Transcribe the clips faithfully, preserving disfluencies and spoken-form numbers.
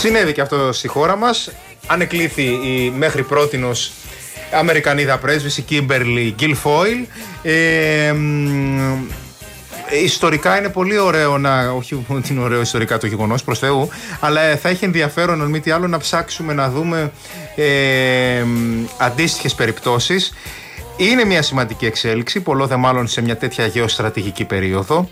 Συνέβη και αυτό στη χώρα μας. Ανεκλήθη η μέχρι πρότινος Αμερικανίδα πρέσβης, η Κίμπερλι Γκίλφόιλ. Ε, Ιστορικά είναι πολύ ωραίο να. Όχι ότι είναι ωραίο ιστορικά το γεγονός, προς Θεού, αλλά θα έχει ενδιαφέρον, αν μη τι άλλο, να ψάξουμε να δούμε ε, αντίστοιχες περιπτώσεις. Είναι μια σημαντική εξέλιξη, πολλό δε μάλλον σε μια τέτοια γεωστρατηγική περίοδο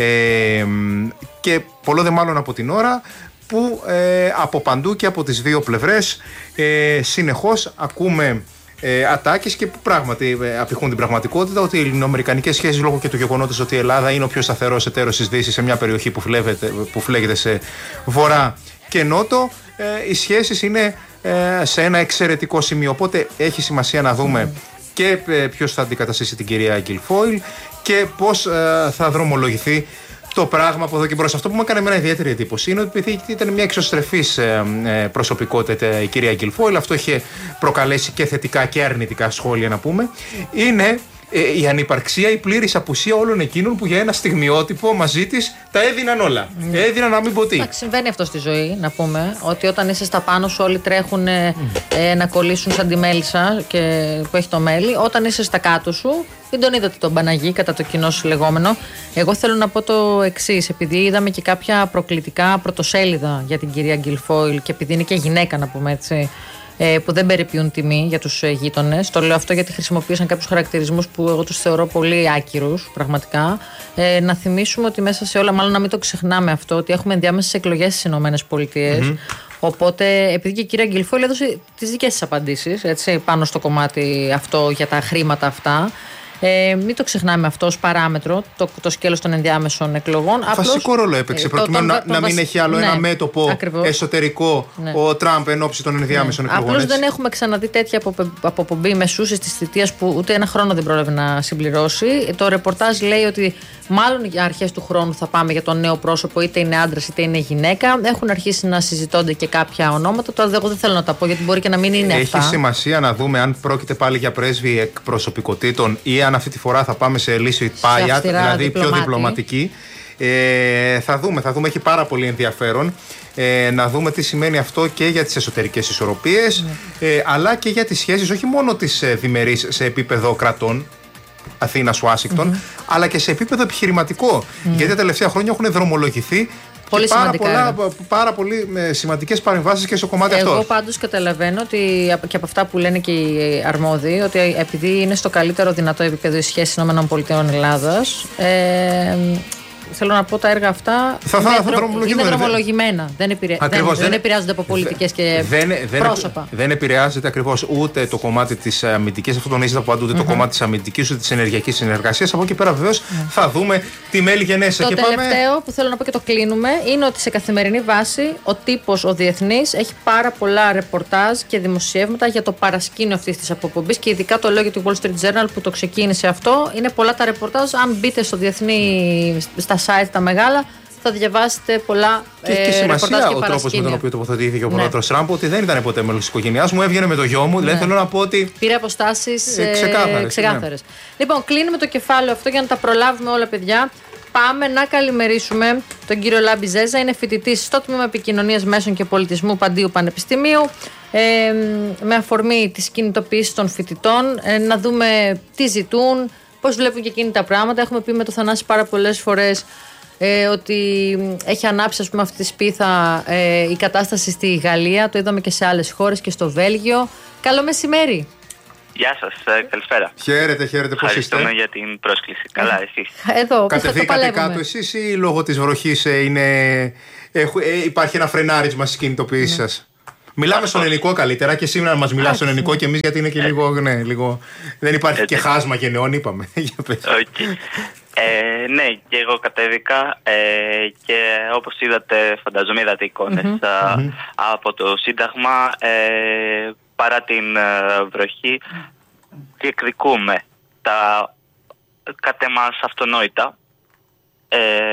ε, και πολλό δε μάλλον από την ώρα που ε, από παντού και από τις δύο πλευρές ε, συνεχώς ακούμε ε, ατάκες και που πράγματι ε, απηχούν την πραγματικότητα ότι οι ελληνοαμερικανικές σχέσεις, λόγω και του γεγονότος ότι η Ελλάδα είναι ο πιο σταθερός εταίρος της Δύσης σε μια περιοχή που, φλέβεται, που φλέγεται σε βορρά και νότο, ε, οι σχέσεις είναι ε, σε ένα εξαιρετικό σημείο. Οπότε έχει σημασία να δούμε και ποιος θα αντικαταστήσει την κυρία Γκίλφόιλ και πώς ε, θα δρομολογηθεί το πράγμα από εδώ και μπρος. Αυτό που μου έκανε μια ιδιαίτερη εντύπωση είναι ότι επειδή ήταν μια εξωστρεφής ε, ε, προσωπικότητα η κυρία Γκίλφόιλ, αυτό είχε προκαλέσει και θετικά και αρνητικά σχόλια να πούμε, είναι ε, η ανυπαρξία, η πλήρης απουσία όλων εκείνων που για ένα στιγμιότυπο μαζί της τα έδιναν όλα. Mm. Έδιναν να μην πω τι. Εντάξει, συμβαίνει αυτό στη ζωή, να πούμε. Ότι όταν είσαι στα πάνω σου, όλοι τρέχουν ε, ε, να κολλήσουν σαν τη μέλισσα και, που έχει το μέλι. Όταν είσαι στα κάτω σου, δεν τον είδατε τον Παναγί κατά το κοινό λεγόμενο. Εγώ θέλω να πω το εξής. Επειδή είδαμε και κάποια προκλητικά πρωτοσέλιδα για την κυρία Γκίλφόιλ και επειδή είναι και γυναίκα, να πούμε έτσι, που δεν περιποιούν τιμή για τους γείτονες. Το λέω αυτό γιατί χρησιμοποίησαν κάποιους χαρακτηρισμούς που εγώ τους θεωρώ πολύ άκυρους, πραγματικά. Ε, να θυμίσουμε ότι μέσα σε όλα, μάλλον να μην το ξεχνάμε αυτό, ότι έχουμε ενδιάμεσες εκλογές στις ΗΠΑ. Mm-hmm. Οπότε, επειδή και η κυρία Γκίλφόιλ έδωσε τις δικές της απαντήσεις, έτσι, πάνω στο κομμάτι αυτό για τα χρήματα αυτά. Ε, μην το ξεχνάμε αυτό ως παράμετρο, το, το σκέλος των ενδιάμεσων εκλογών. Βασικό Απλώς, ρόλο έπαιξε, ε, προκειμένου το, το, να, το, να μην έχει άλλο ναι, ένα μέτωπο ακριβώς, εσωτερικό ναι, ο Τραμπ εν ώψη των ενδιάμεσων ναι, εκλογών. Απλώς δεν έχουμε ξαναδεί τέτοια αποπομπή μεσούσης της θητείας που ούτε ένα χρόνο δεν πρόλαβε να συμπληρώσει. Το ρεπορτάζ λέει ότι μάλλον για αρχές του χρόνου θα πάμε για τον νέο πρόσωπο, είτε είναι άντρας είτε είναι γυναίκα. Έχουν αρχίσει να συζητώνται και κάποια ονόματα. Τώρα εγώ δεν θέλω να τα πω γιατί μπορεί και να μην είναι έχει αυτά. Έχει σημασία να δούμε αν πρόκειται πάλι για πρέσβη εκπροσωπικότητων ή αν αυτή τη φορά θα πάμε σε λύση πάγια, δηλαδή διπλωμάτη. πιο διπλωματική. Ε, θα δούμε, θα δούμε, έχει πάρα πολύ ενδιαφέρον ε, να δούμε τι σημαίνει αυτό και για τις εσωτερικές ισορροπίες, mm. ε, αλλά και για τις σχέσεις όχι μόνο τις ε, διμερείς σε επίπεδο κρατών, Αθήνας, Ουάσιγκτον, mm-hmm. αλλά και σε επίπεδο επιχειρηματικό. Mm. Γιατί τα τελευταία χρόνια έχουν δρομολογηθεί πολύ και πάρα, πολλά, πάρα πολύ ε, σημαντικές παρεμβάσεις και στο κομμάτι Εγώ αυτό. Εγώ πάντως καταλαβαίνω ότι και από αυτά που λένε και οι αρμόδιοι, ότι επειδή είναι στο καλύτερο δυνατό επίπεδο η σχέση ΗΠΑ Ελλάδας, ε, θέλω να πω τα έργα αυτά θα, είναι, θα, θα δρο, είναι δρομολογημένα. Δεν, επηρε... δεν, δεν, δεν επηρεάζονται από πολιτικές και δεν, πρόσωπα. Δεν, δεν επηρεάζεται ακριβώς ούτε το κομμάτι της αμυντικής, αυτό τονίζεται από παντού, ούτε mm-hmm. το κομμάτι της αμυντικής, ούτε της ενεργειακής συνεργασίας. Από εκεί πέρα βεβαίως mm. θα δούμε τι μέλη γενέσα. Το και τελευταίο πάμε... που θέλω να πω και το κλείνουμε είναι ότι σε καθημερινή βάση ο τύπος, ο διεθνής, έχει πάρα πολλά ρεπορτάζ και δημοσιεύματα για το παρασκήνιο αυτής της αποπομπής και ειδικά το λέω για το Wall Street Journal που το ξεκίνησε αυτό. Είναι πολλά τα ρεπορτάζ. Αν μπείτε στο διεθνή, στα site τα μεγάλα, θα διαβάσετε πολλά και έχει ε, σημασία και ο τρόπος με τον οποίο τοποθετήθηκε ο ναι. πρόεδρος Τραμπ, ότι δεν ήταν ποτέ μέλος της οικογένειάς μου, έβγαινε με το γιο μου. Ναι. Δηλαδή θέλω να πω ότι. Πήρε αποστάσεις ε, ξεκάθαρες. Ε, ξεκάθαρες. Ναι. Λοιπόν, κλείνουμε το κεφάλαιο αυτό για να τα προλάβουμε όλα, παιδιά. Πάμε να καλημερίσουμε τον κύριο Λάμπη Ζέζα. Είναι φοιτητής στο Τμήμα Επικοινωνίας Μέσων και Πολιτισμού Παντίου Πανεπιστημίου. Ε, με αφορμή τις κινητοποιήσεις των φοιτητών, ε, να δούμε τι ζητούν, πώς βλέπουν και εκείνοι τα πράγματα. Έχουμε πει με το Θανάση πάρα πολλές φορές ε, ότι έχει ανάψει, ας πούμε, αυτή τη σπίθα ε, η κατάσταση στη Γαλλία. Το είδαμε και σε άλλες χώρες και στο Βέλγιο. Καλό μεσημέρι. Γεια σας, ε, καλησπέρα. Χαίρετε, χαίρετε, πώς είστε? Ευχαριστούμε για την πρόσκληση. Καλά, εσείς? Εδώ, κατεβήκατε κάτω εσείς ή λόγω της βροχής ε, είναι, ε, ε, υπάρχει ένα φρενάρισμα στις κινητοποιήσεις ναι. σας? Μιλάμε στον ελληνικό καλύτερα και σήμερα μας μιλάς στον ελληνικό και εμείς γιατί είναι και λίγο, ναι, λίγο... δεν υπάρχει έτσι. Και χάσμα γενεών, είπαμε. Okay. ε, ναι, και εγώ κατέβηκα ε, και όπως είδατε, φανταζομαι είδατε εικόνες mm-hmm. α, mm-hmm. από το Σύνταγμα, ε, παρά την ε, βροχή διεκδικούμε τα κατ' εμάς αυτονόητα ε,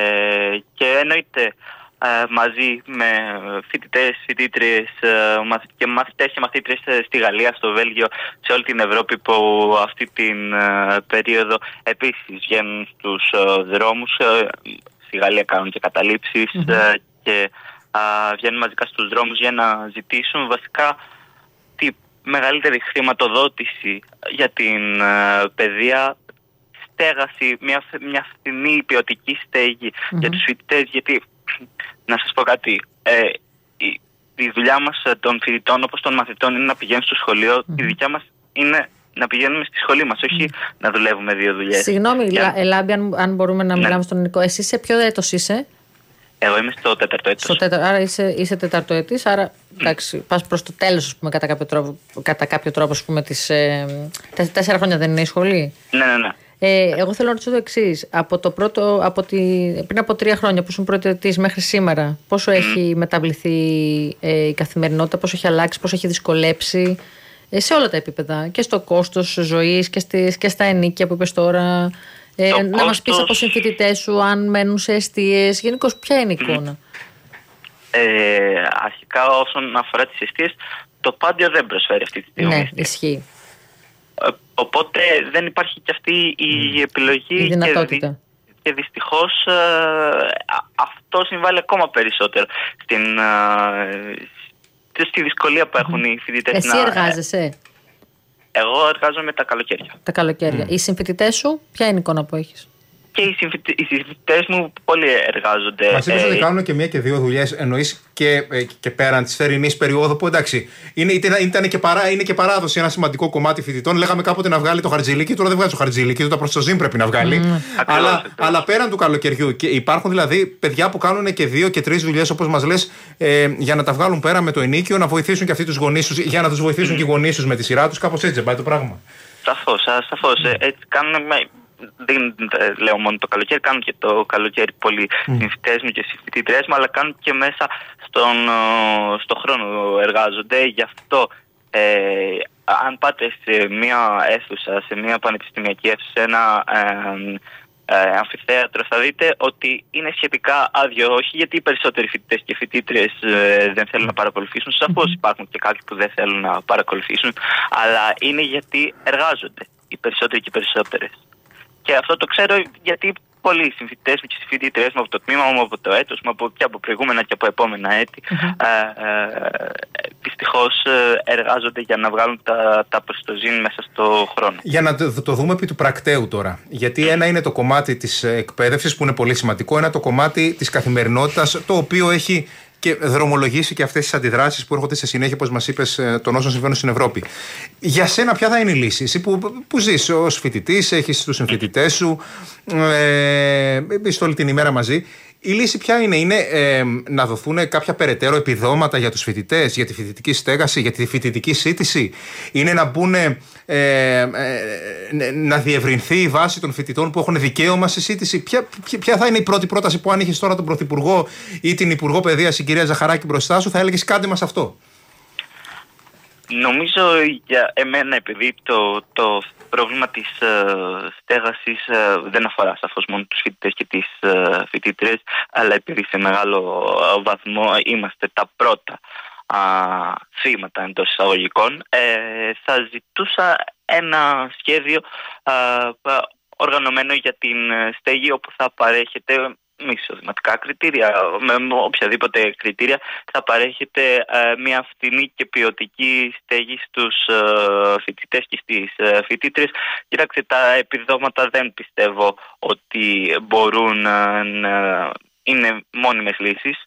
και εννοείται Uh, μαζί με φοιτητές, φοιτήτριες uh, και μαθητές και μαθήτριες uh, στη Γαλλία, στο Βέλγιο, σε όλη την Ευρώπη που αυτή την uh, περίοδο επίσης βγαίνουν στους uh, δρόμους. Uh, στη Γαλλία κάνουν και καταλήψεις mm-hmm. uh, και α, βγαίνουν μαζικά στους δρόμους για να ζητήσουν βασικά τη μεγαλύτερη χρηματοδότηση για την α, παιδεία, στέγαση, μια, μια φθηνή ποιοτική στέγη mm-hmm. για τους φοιτητές, γιατί να σας πω κάτι, ε, η, η δουλειά μας των φοιτητών όπως των μαθητών είναι να πηγαίνουν στο σχολείο, mm-hmm. η δικιά μας είναι να πηγαίνουμε στη σχολή μας, όχι mm. να δουλεύουμε δύο δουλειές. Συγγνώμη, για... Ελάμπη, αν, αν μπορούμε να ναι. μιλάμε στον ελληνικό. Εσύ σε ποιο έτος είσαι? Εγώ είμαι στο τέταρτο έτος. Στο τέταρτο, άρα είσαι, είσαι τεταρτοετής, άρα εντάξει, πας προς το τέλος, ας πούμε, κατά κάποιο τρόπο, κατά κάποιο τρόπο ας πούμε, τις, ε, τέσσερα χρόνια δεν είναι η σχολή. Ναι, ναι, ναι. Ε, εγώ θέλω να ρωτήσω το εξής. Από το πρώτο, από τη, πριν από τρία χρόνια που ήσουν πρωτοετής μέχρι σήμερα, πόσο mm. έχει μεταβληθεί ε, η καθημερινότητα, πόσο έχει αλλάξει, πόσο έχει δυσκολέψει σε όλα τα επίπεδα, και στο κόστος ζωής και, στις, και στα ενίκια που είπες τώρα. Ε, να κόστος... μας πεις από συμφοιτητές σου αν μένουν σε εστίες, γενικώς ποια είναι η εικόνα? Ε, αρχικά όσον αφορά τις εστίες, το Πάντιο δεν προσφέρει αυτή τη στιγμή. Ναι, ισχύει. Ε, οπότε δεν υπάρχει και αυτή η επιλογή, η δυνατότητα. Και, και δυστυχώς ε, αυτό συμβάλλει ακόμα περισσότερο στην... Ε, στη δυσκολία που έχουν οι φοιτητές. Εσύ να... εργάζεσαι? Εγώ εργάζομαι τα καλοκαίρια. Τα καλοκαίρια. Mm. Οι συμφοιτητές σου, ποια είναι η εικόνα που έχεις? Και οι, συμφοιτε... οι συμφοιτητές μου πολύ εργάζονται. Μας είπες ε... ότι κάνουν και μία και δύο δουλειές, εννοείς και, και πέραν της θερινής περίοδου, που εντάξει, είναι, ήταν, ήταν και παρά, είναι και παράδοση ένα σημαντικό κομμάτι φοιτητών. Λέγαμε κάποτε να βγάλει το χαρτζηλίκι, τώρα δεν βγάζει το χαρτζηλίκι, τώρα προς το ζύμ πρέπει να βγάλει. Mm. Αλλά, ακριβώς, αλλά πέραν του καλοκαιριού, και υπάρχουν δηλαδή παιδιά που κάνουν και δύο και τρεις δουλειές, όπως μας λες, ε, για να τα βγάλουν πέρα με το ενίκιο, να βοηθήσουν και αυτοί τους γονείς τους, για να τους βοηθήσουν mm. και οι γονείς τους με τη σειρά τους. Κάπως έτσι δεν πάει το πράγμα? Σαφώς, σαφώς. Mm. Έτσι κάνουν. Δεν λέω μόνο το καλοκαίρι, κάνουν και το καλοκαίρι πολλοί mm. συμφοιτητές μου και συμφοιτήτριές μου, αλλά κάνουν και μέσα στον, στο χρόνο εργάζονται. Γι' αυτό ε, αν πάτε σε μια αίθουσα, σε μια πανεπιστημιακή αίθουσα, σε ένα ε, ε, αμφιθέατρο, θα δείτε ότι είναι σχετικά άδειο. Όχι γιατί οι περισσότεροι φοιτητές και φοιτήτριες ε, δεν θέλουν να παρακολουθήσουν, σαφώς υπάρχουν και κάποιοι που δεν θέλουν να παρακολουθήσουν, αλλά είναι γιατί εργάζονται οι περισσότεροι και οι περισσότερες. Και αυτό το ξέρω γιατί πολλοί συμφοιτητές μου και συμφοιτήτριες μου από το τμήμα μου, από το έτος μου, από, και από προηγούμενα και από επόμενα έτη, mm-hmm. ε, ε, δυστυχώς εργάζονται για να βγάλουν τα, τα προστοζήν μέσα στο χρόνο. Για να το, το δούμε επί του πρακτέου τώρα. Γιατί ένα είναι το κομμάτι της εκπαίδευσης που είναι πολύ σημαντικό, ένα το κομμάτι της καθημερινότητας, το οποίο έχει και δρομολογήσει και αυτές τις αντιδράσεις που έρχονται σε συνέχεια, όπως μας είπες, των όσων συμβαίνουν στην Ευρώπη. Για σένα, ποια θα είναι η λύση? Εσύ που, που ζεις ως φοιτητής, έχεις τους συμφοιτητές σου, ε, είστε όλη την ημέρα μαζί. Η λύση ποια είναι? Είναι ε, να δοθούν κάποια περαιτέρω επιδόματα για τους φοιτητές, για τη φοιτητική στέγαση, για τη φοιτητική σύντηση? Είναι να μπουν, ε, ε, να διευρυνθεί η βάση των φοιτητών που έχουν δικαίωμα σε σύντηση? Ποια, ποια θα είναι η πρώτη πρόταση που αν είχες τώρα τον Πρωθυπουργό ή την Υπουργό Παιδείας, η κυρία Ζαχαράκη, μπροστά σου, θα έλεγες κάντε μας αυτό? Νομίζω για εμένα, επειδή το, το πρόβλημα της uh, στέγασης uh, δεν αφορά σαφώς μόνο τους φοιτητές και τις uh, φοιτήτριες, αλλά επειδή σε μεγάλο βαθμό είμαστε τα πρώτα uh, θύματα εντός εισαγωγικών, ε, θα ζητούσα ένα σχέδιο uh, οργανωμένο για την στέγη, όπου θα παρέχεται με εισοδηματικά κριτήρια, με οποιαδήποτε κριτήρια, θα παρέχεται ε, μια φθηνή και ποιοτική στέγη στους ε, φοιτητές και στις ε, φοιτήτριες. Κοιτάξτε, τα επιδόματα δεν πιστεύω ότι μπορούν ε, να είναι μόνιμες λύσεις.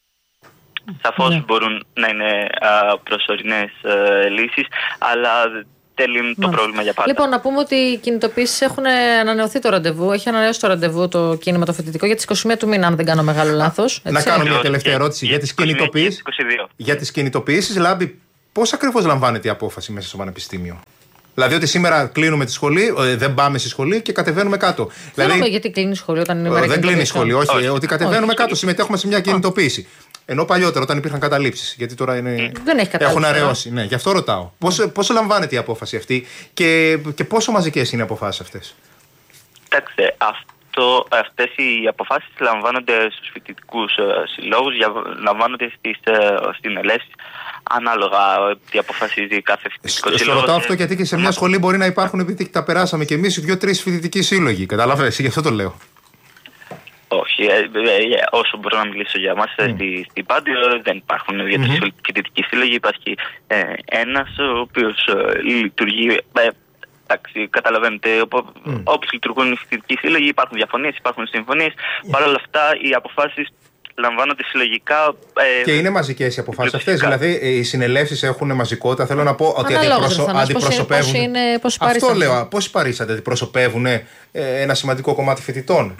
Σαφώς ναι. μπορούν να είναι ε, προσωρινές ε, λύσεις, αλλά τελειώνει το πρόβλημα για πάντα. Λοιπόν, να πούμε ότι οι κινητοποιήσεις έχουν ανανεωθεί το ραντεβού. Έχει ανανεώσει το ραντεβού το κίνημα το φοιτητικό για τις είκοσι μία του μήνα, αν δεν κάνω μεγάλο λάθος. Να κάνω μια τελευταία ερώτηση για τις κινητοποιήσεις. Για τις κινητοποιήσεις, Λάμπη, πώς ακριβώς λαμβάνεται η απόφαση μέσα στο πανεπιστήμιο? Δηλαδή ότι σήμερα κλείνουμε τη σχολή, δεν πάμε στη σχολή και κατεβαίνουμε κάτω. Δεν δηλαδή, γιατί κλείνει η σχολή όταν είναι μέρα. Δεν κλείνει η σχολή, όχι, όχι. Ότι κατεβαίνουμε όχι. κάτω, συμμετέχουμε σε μια κινητοποίηση. Ενώ παλιότερα, όταν υπήρχαν καταλήψεις, γιατί τώρα είναι... δεν έχει έχουν αραιώσει. Ναι, γι' αυτό ρωτάω. Πώς, πώς λαμβάνεται η απόφαση αυτή και, και πόσο μαζικές είναι οι αποφάσεις αυτές? Κοιτάξτε, αυτό, αυτές οι αποφάσεις λαμβάνονται στους φοιτητικούς συλλόγους, λαμβάνονται στις, στην ΕΛΕΣ, ανάλογα τι αποφασίζει κάθε φοιτητικό σύλλογο. Στο ρωτάω αυτό γιατί και σε μια σχολή μπορεί να υπάρχουν, επειδή τα περάσαμε κι εμείς, δύο-τρεις φοιτητικοί σύλλογοι. Καταλαβαίνεις, γι' αυτό το λέω. Όχι. όχι. Ε, ε, όσο μπορώ να μιλήσω για μας, mm. στη, στην Πάντιο δεν υπάρχουν ιδιαίτεροι mm-hmm. φοιτητικοί σύλλογοι. Υπάρχει ε, ένας ο οποίος ε, λειτουργεί. Ε, εντάξει, καταλαβαίνετε, mm. όπως λειτουργούν οι φοιτητικοί σύλλογοι, υπάρχουν διαφωνίες, υπάρχουν συμφωνίες. Yeah. Παρ' όλα αυτά, οι αποφάσεις λαμβάνονται συλλογικά. Ε, και είναι μαζικές οι αποφάσεις αυτές. Δηλαδή, οι συνελεύσεις έχουν μαζικότητα. Θέλω να πω ότι αντιπροσω... αντιπροσωπεύουν. Πώς είναι, πώς είναι, Αυτό λέω. Πώς παρήσατε, αντιπροσωπεύουν ε, ένα σημαντικό κομμάτι φοιτητών.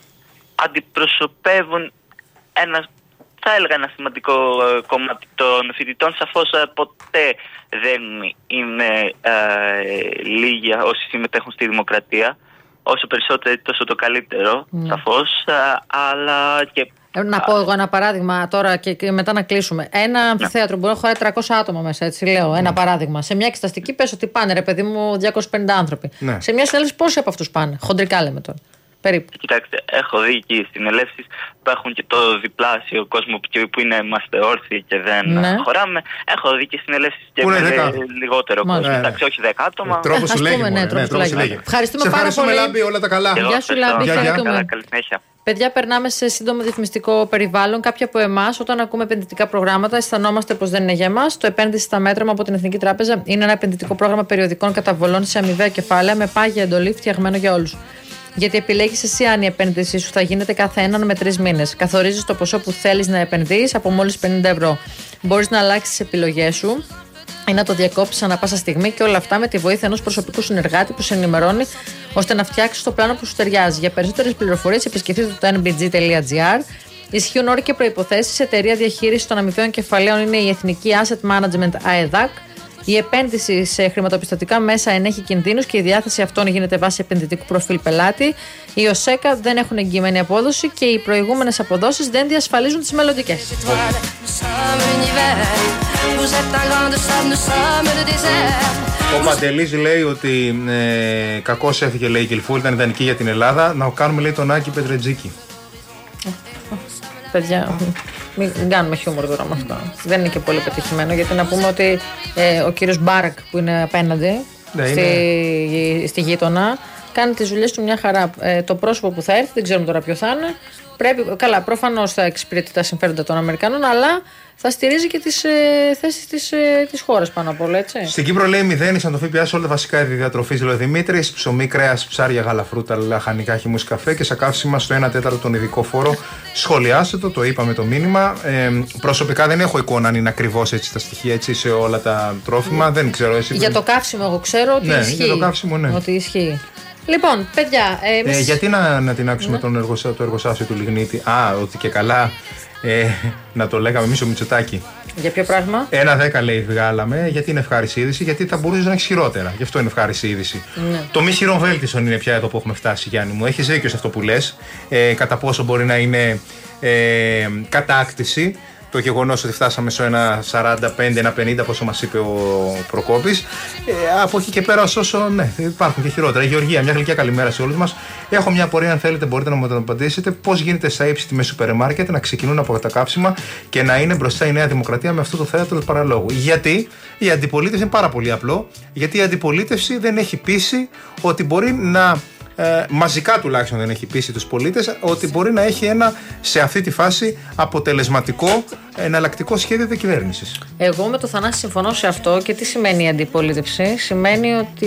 Αντιπροσωπεύουν ένα, θα έλεγα, ένα σημαντικό ε, κομμάτι των φοιτητών. Σαφώς ε, ποτέ δεν είναι ε, λίγοι όσοι συμμετέχουν στη δημοκρατία. Όσο περισσότερο, τόσο το καλύτερο. Mm. Σαφώς. Ε, αλλά και. Να πω εγώ ένα παράδειγμα τώρα και, και μετά να κλείσουμε. Ένα αμφιθέατρο μπορεί να χωράει τριακόσια άτομα μέσα, έτσι λέω. Ένα mm. παράδειγμα. Σε μια εξεταστική πες ότι πάνε, ρε παιδί μου, διακόσιοι πενήντα άνθρωποι. Ναι. Σε μια συνέλευση πόσοι από αυτούς πάνε? Χοντρικά λέμε τώρα. Περίπου. Κοιτάξτε, έχω δει εκεί συνελεύσεις που έχουν και το διπλάσιο κόσμο που είναι, είμαστε όρθιοι και δεν ναι. χωράμε. Έχω δει και συνελεύσεις και με λιγότερο κόσμο. Ναι. Εντάξει, όχι δέκα άτομα. Τρόπο σου λέγει. Ναι, λέγει. Ευχαριστούμε πάρα πολύ. Λάμπη, όλα τα καλά. Γεια σου, Λάμπη. Καλή συνέχεια. Παιδιά, περνάμε σε σύντομο διαφημιστικό περιβάλλον. Κάποιοι από εμάς, όταν ακούμε επενδυτικά προγράμματα, αισθανόμαστε πως δεν είναι για εμάς. Το επένδυση στα μέτρα από την Εθνική Τράπεζα είναι ένα επενδυτικό πρόγραμμα περιοδικών καταβολών σε αμοιβαία κεφάλαια με πάγια εντολή φτιαγμένο για όλους. Γιατί επιλέγεις εσύ αν η επένδυσή σου θα γίνεται κάθε έναν με τρεις μήνες. Καθορίζεις το ποσό που θέλεις να επενδύεις από μόλις πενήντα ευρώ. Μπορείς να αλλάξεις τις επιλογές σου ή να το διακόψεις ανά πάσα στιγμή και όλα αυτά με τη βοήθεια ενός προσωπικού συνεργάτη που σε ενημερώνει ώστε να φτιάξεις το πλάνο που σου ταιριάζει. Για περισσότερες πληροφορίες επισκεφτείτε το εν μπι τζι τελεία τζι άρ. Ισχύουν όροι και προϋποθέσεις. Η εταιρεία διαχείρισης των αμοιβαίων κεφαλαίων είναι η Εθνική Asset Management ΑΕΔΑΚ. Η επένδυση σε χρηματοπιστωτικά μέσα ενέχει κινδύνους και η διάθεση αυτών γίνεται βάσει επενδυτικού προφίλ πελάτη. Οι ΟΣΕΚΑ δεν έχουν εγγυημένη απόδοση και οι προηγούμενες αποδόσεις δεν διασφαλίζουν τις μελλοντικές. Ο Παντελής λέει ότι ε, κακώς έφυγε, λέει, η Κιλφούλ, ήταν ιδανική για την Ελλάδα. Να κάνουμε, λέει, τον Άκη Πετρετζίκη. Παιδιά, μην κάνουμε χιούμορ τώρα με αυτό. Δεν είναι και πολύ πετυχημένο, γιατί να πούμε ότι ε, ο κύριος Μπάρακ που είναι απέναντι ναι, στη, είναι. στη γείτονα κάνει τις δουλειές του μια χαρά. Ε, το πρόσωπο που θα έρθει, δεν ξέρουμε τώρα ποιο θα είναι. Πρέπει, καλά, προφανώς θα εξυπηρετεί τα συμφέροντα των Αμερικανών, αλλά θα στηρίζει και τις ε, θέσεις της, ε, της χώρας πάνω απ' όλα, έτσι. Στην Κύπρο, λέει, μηδένισαν το ΦΠΑ σε όλα τα βασικά είδη διατροφής, λέει ο Δημήτρης. Ψωμί, κρέας, ψάρια, γάλα, φρούτα, λαχανικά, χυμούς, καφέ και σε καύσιμα στο ένα τέταρτο τον ειδικό φόρο. Σχολιάστε το, το είπαμε το μήνυμα. Ε, προσωπικά δεν έχω εικόνα αν είναι ακριβώς έτσι τα στοιχεία, έτσι, σε όλα τα τρόφιμα. Mm. Δεν ξέρω εσύ. Για το καύσιμο, εγώ ξέρω ότι ναι, ισχύει. Για το καύσιμο, ναι. Ότι ισχύει. Λοιπόν, παιδιά. Ε, εμείς... ε, γιατί να, να την άξουμε ναι. τον εργοσα, το εργοστάσιο του Λιγνίτη? Α, ότι και καλά. Ε, να το λέγαμε εμείς ο Μητσοτάκη. Για ποιο πράγμα? Ένα δέκα, λέει, βγάλαμε. Γιατί είναι ευχάριστη είδηση? Γιατί θα μπορούσε να έχει χειρότερα. Γι' αυτό είναι ευχάριστη είδηση. Ναι. Το μη χειρον βέλτιστον είναι πια εδώ που έχουμε φτάσει, Γιάννη μου. Έχεις δίκιο σε αυτό που λες. Ε, κατά πόσο μπορεί να είναι ε, κατάκτηση το γεγονός ότι φτάσαμε στο ένα σαράντα πέντε ένα πενήντα, πόσο μας είπε ο Προκόπης. Ε, από εκεί και πέρα, ωστόσο, ναι, υπάρχουν και χειρότερα. Γεωργία, μια γλυκιά καλημέρα σε όλους μας. Έχω μια πορεία, αν θέλετε, μπορείτε να μου το απαντήσετε. Πώς γίνεται στα ύψη τιμές σούπερ μάρκετ να ξεκινούν από τα κάψιμα και να είναι μπροστά η Νέα Δημοκρατία με αυτό το θέατρο του παραλόγου? Γιατί η αντιπολίτευση είναι πάρα πολύ απλό. Γιατί η αντιπολίτευση δεν έχει πείσει ότι μπορεί να. Ε, μαζικά τουλάχιστον δεν έχει πείσει τους πολίτες ότι μπορεί να έχει ένα σε αυτή τη φάση αποτελεσματικό εναλλακτικό σχέδιο διακυβέρνησης. Εγώ με το Θανάση συμφωνώ σε αυτό. Και τι σημαίνει η αντιπολίτευση? Σημαίνει ότι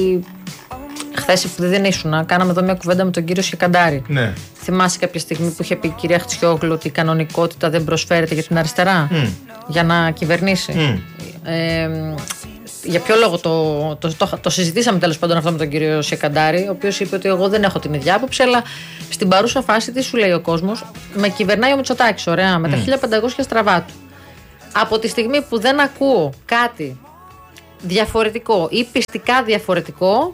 χθες επειδή δεν ήσουν, κάναμε εδώ μια κουβέντα με τον κύριο Σικαντάρη. Ναι. Θυμάσαι κάποια στιγμή που είχε πει η κυρία Χτσιόγλου ότι η κανονικότητα δεν προσφέρεται για την αριστερά mm. για να κυβερνήσει? Mm. Ε, Για ποιο λόγο το, το, το, το συζητήσαμε τέλος πάντων αυτό με τον κύριο Σεκαντάρη, ο οποίος είπε ότι εγώ δεν έχω την ίδια άποψη, αλλά στην παρούσα φάση τι σου λέει ο κόσμος? Με κυβερνάει ο Μητσοτάκης, ωραία, με mm. τα χίλια πεντακόσια στραβά του. Από τη στιγμή που δεν ακούω κάτι διαφορετικό ή πιστικά διαφορετικό,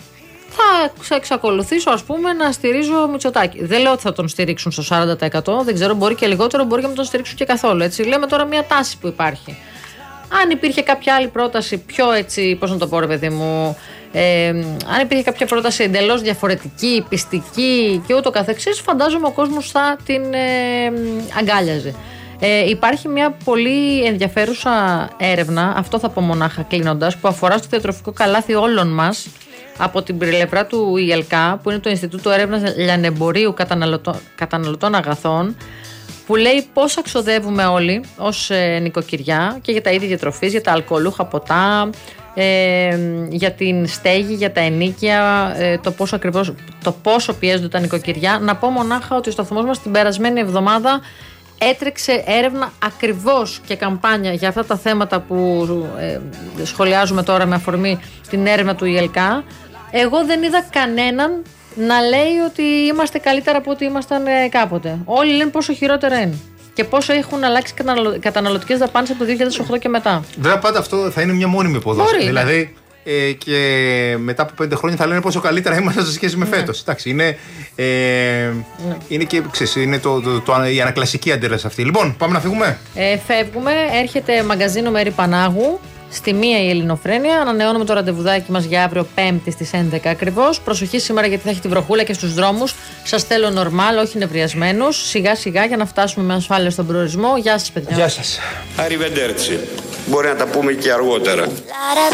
θα εξακολουθήσω, ας πούμε, να στηρίζω Μητσοτάκη. Δεν λέω ότι θα τον στηρίξουν στο σαράντα τοις εκατό, δεν ξέρω, μπορεί και λιγότερο, μπορεί και να τον στηρίξουν και καθόλου. Έτσι. Λέμε τώρα μια τάση που υπάρχει. Αν υπήρχε κάποια άλλη πρόταση πιο έτσι, πώς να το πω, ρε παιδί μου, ε, αν υπήρχε κάποια πρόταση εντελώς διαφορετική, πιστική και ούτω καθεξής, φαντάζομαι ο κόσμος θα την ε, αγκάλιαζε. Ε, υπάρχει μια πολύ ενδιαφέρουσα έρευνα, αυτό θα πω μονάχα κλείνοντας, που αφορά στο διατροφικό καλάθι όλων μας, από την πλευρά του ι ελ κέι έι, που είναι το Ινστιτούτο Έρευνας Λιανεμπορίου Καταναλωτών, Καταναλωτών Αγαθών, που λέει πόσα ξοδεύουμε όλοι ως ε, νοικοκυριά και για τα είδη διατροφής, για τα αλκοολούχα ποτά, ε, για την στέγη, για τα ενοίκια, ε, το, πόσο ακριβώς, το πόσο πιέζονται τα νοικοκυριά. Να πω μονάχα ότι ο σταθμός μας την περασμένη εβδομάδα έτρεξε έρευνα ακριβώς και καμπάνια για αυτά τα θέματα που ε, σχολιάζουμε τώρα με αφορμή την έρευνα του ι ελ κέι έι. Εγώ δεν είδα κανέναν να λέει ότι είμαστε καλύτερα από ό,τι ήμασταν ε, κάποτε. Όλοι λένε πόσο χειρότερα είναι και πόσο έχουν αλλάξει καταναλωτικές δαπάνες από το δύο χιλιάδες οκτώ και μετά. Βέβαια, πάντα αυτό θα είναι μια μόνιμη υποδόση. Δηλαδή, ε, και μετά από πέντε χρόνια θα λένε πόσο καλύτερα είμαστε σε σχέση με ναι. φέτος. Εντάξει, είναι, ε, ναι. είναι και ξέρεις, είναι το, το, το, το, η ανακλασική αντίδραση αυτή. Λοιπόν, πάμε να φύγουμε. Ε, φεύγουμε. Έρχεται μαγκαζίνο Μέρη Πανάγου. Στη μία η Ελληνοφρένεια. Ανανεώνουμε το ραντεβουδάκι μας για αύριο Πέμπτη στις έντεκα ακριβώς. Προσοχή σήμερα γιατί θα έχει τη βροχούλα και στους δρόμους. Σας θέλω νορμάλ, όχι νευριασμένους. Σιγά σιγά για να φτάσουμε με ασφάλεια στον προορισμό. Γεια σας, παιδιά. Γεια σας. Arrivederci. Μπορεί να τα πούμε και αργότερα.